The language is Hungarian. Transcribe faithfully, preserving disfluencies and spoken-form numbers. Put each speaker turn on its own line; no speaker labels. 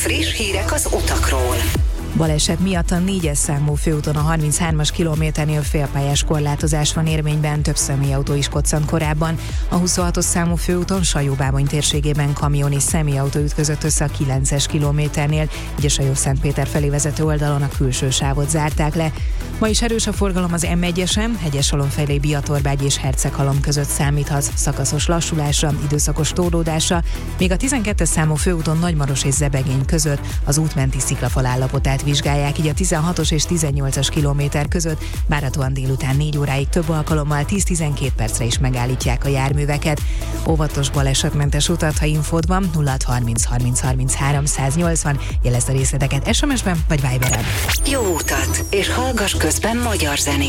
Friss hírek az utakról.
Baleset miatt a négyes számú főúton a harminchármas kilométernél félpályás korlátozás van érvényben, több személyautó is koccant korábban. A huszonhatos számú főúton Sajó-Bábony térségében kamion és személyautó ütközött össze a kilences kilométernél, így a Sajó-Szentpéter felé vezető oldalon a külső sávot zárták le. Ma is erős a forgalom az em egyesen, Hegyes-Alon felé Biatorbágy és Herceghalom között számíthatsz szakaszos lassulásra, időszakos tódódásra, míg a tizenkettes számú főúton Nagymaros és Zebegény között az útmenti sziklafal állapotát vizsgálják, így a tizenhatos és tizennyolcas kilométer között várhatóan délután négy óráig több alkalommal tíz-tizenkét percre is megállítják a járműveket. Óvatos balesetmentes utat, ha infód van, nulla harminc harminc harminchárom száznyolcvan, jelezd a részleteket es em es-ben vagy Viberen.
Jó utat, és hallgass közben magyar zenét.